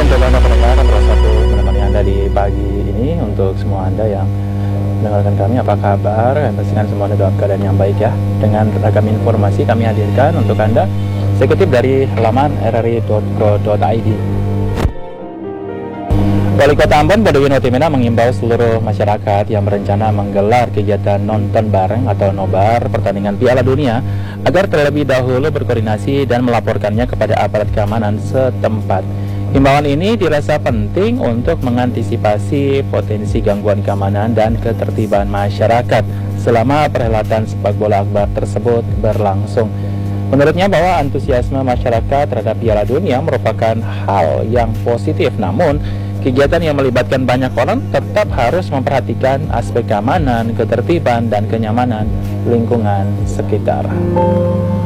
untuk Anda pendengar Pro 1 menemani Anda di pagi ini. Untuk semua Anda yang mendengarkan kami, apa kabar? Pastikan semua Anda dalam keadaan yang baik ya. Dengan ragam informasi kami hadirkan untuk Anda. Saya kutip dari laman rri.co.id. Wali Kota Ambon Badawin Otimena mengimbau seluruh masyarakat yang berencana menggelar kegiatan nonton bareng atau nobar pertandingan Piala Dunia agar terlebih dahulu berkoordinasi dan melaporkannya kepada aparat keamanan setempat. Himbauan ini dirasa penting untuk mengantisipasi potensi gangguan keamanan dan ketertiban masyarakat selama perhelatan sepak bola akbar tersebut berlangsung. Menurutnya bahwa antusiasme masyarakat terhadap Piala Dunia merupakan hal yang positif, namun kegiatan yang melibatkan banyak orang tetap harus memperhatikan aspek keamanan, ketertiban, dan kenyamanan lingkungan sekitar.